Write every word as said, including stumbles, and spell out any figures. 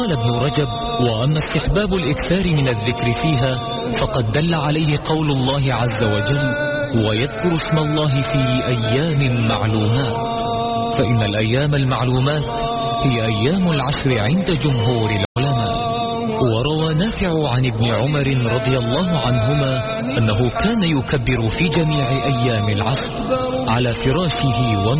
قال ابن رجب: وأما استحباب الإكثار من الذكر فيها فقد دل عليه قول الله عز وجل: ويذكر اسم الله في أيام معلومات. فإن الأيام المعلومات هي أيام العشر عند جمهور العلماء. وروى نافع عن ابن عمر رضي الله عنهما أنه كان يكبر في جميع أيام العشر على فراشه